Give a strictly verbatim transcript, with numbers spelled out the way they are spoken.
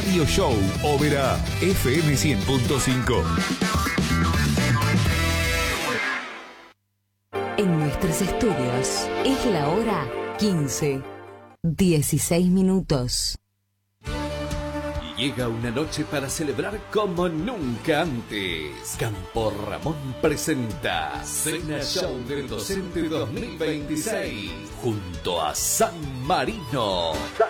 Radio Show Oberá F M cien punto cinco. En nuestros estudios es la hora quince, dieciséis minutos. Llega una noche para celebrar como nunca antes. Campo Ramón presenta Cena Show del Docente dos mil veintiséis junto a San Marino. San